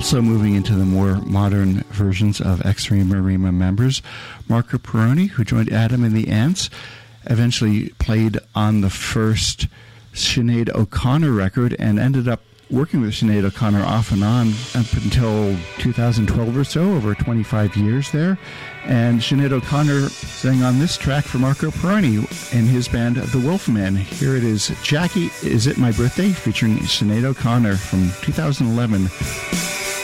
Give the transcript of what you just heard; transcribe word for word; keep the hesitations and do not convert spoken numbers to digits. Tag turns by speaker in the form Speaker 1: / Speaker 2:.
Speaker 1: Also moving into the more modern versions of Ex-Rima Rima members, Marco Perrone, who joined Adam and the Ants, eventually played on the first Sinead O'Connor record and ended up working with Sinead O'Connor off and on up until two thousand twelve or so, over twenty-five years there. And Sinead O'Connor sang on this track for Marco Perrone and his band, The Wolfmen. Here it is, Jackie, Is It My Birthday? Featuring Sinead O'Connor from two thousand eleven.